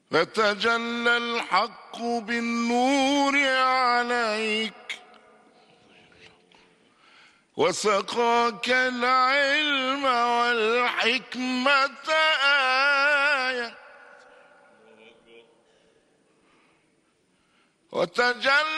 فتجلى الحق بالنور عليك وسقاك العلم والحكمة آية وتجلى